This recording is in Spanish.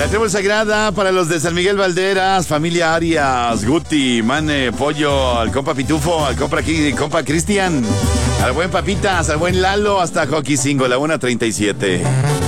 La tribu sagrada para los de San Miguel Valderas, familia Arias, Guti, Mane, Pollo, al compa Pitufo, al compa Cristian, al buen Papitas, al buen Lalo, hasta Joaquín Cingo, la 1:37.